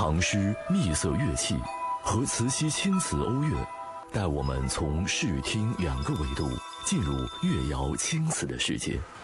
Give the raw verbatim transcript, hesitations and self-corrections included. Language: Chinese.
唐诗秘色乐器和慈禧青瓷瓯乐，带我们从视听两个维度进入乐窑青瓷的世界。